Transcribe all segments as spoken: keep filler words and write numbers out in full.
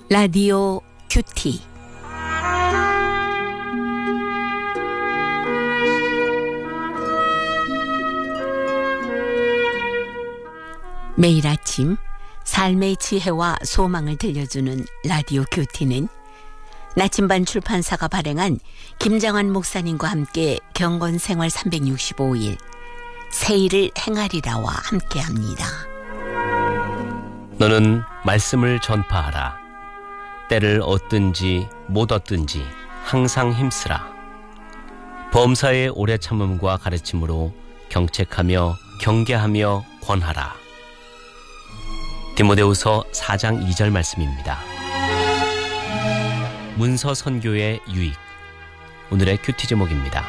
라디오 큐티. 매일 아침 삶의 지혜와 소망을 들려주는 라디오 큐티는 나침반 출판사가 발행한 김장환 목사님과 함께 경건생활 삼백육십오 일 새일을 행하리라와 함께합니다. 너는 말씀을 전파하라. 때를 얻든지 못 얻든지 항상 힘쓰라. 범사의 오래 참음과 가르침으로 경책하며 경계하며 권하라. 디모데후서 사 장 이 절 말씀입니다. 문서 선교의 유익, 오늘의 큐티 제목입니다.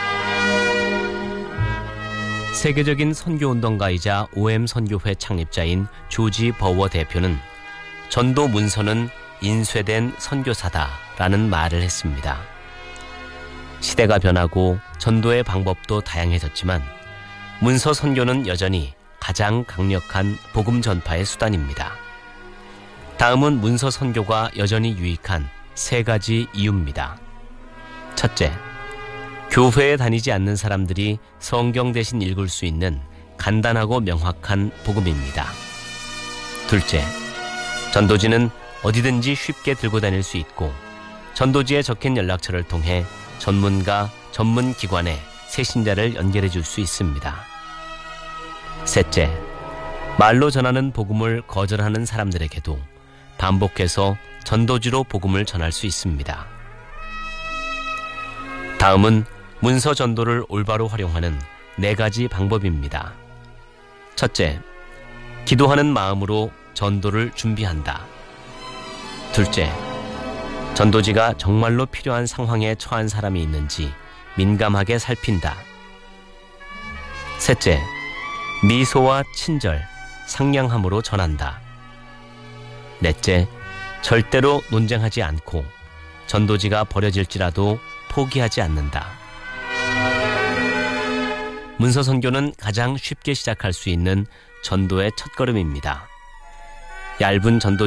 세계적인 선교운동가이자 오엠 선교회 창립자인 조지 버워 대표는 전도 문서는 인쇄된 선교사다라는 말을 했습니다. 시대가 변하고 전도의 방법도 다양해졌지만 문서 선교는 여전히 가장 강력한 복음 전파의 수단입니다. 다음은 문서 선교가 여전히 유익한 세 가지 이유입니다. 첫째, 교회에 다니지 않는 사람들이 성경 대신 읽을 수 있는 간단하고 명확한 복음입니다. 둘째, 전도지는 어디든지 쉽게 들고 다닐 수 있고 전도지에 적힌 연락처를 통해 전문가, 전문기관에 새신자를 연결해 줄 수 있습니다. 셋째, 말로 전하는 복음을 거절하는 사람들에게도 반복해서 전도지로 복음을 전할 수 있습니다. 다음은 문서 전도를 올바로 활용하는 네 가지 방법입니다. 첫째, 기도하는 마음으로 전도를 준비한다. 둘째, 전도지가 정말로 필요한 상황에 처한 사람이 있는지 민감하게 살핀다. 셋째, 미소와 친절, 상냥함으로 전한다. 넷째, 절대로 논쟁하지 않고 전도지가 버려질지라도 포기하지 않는다. 문서 선교는 가장 쉽게 시작할 수 있는 전도의 첫걸음입니다. 얇은 전도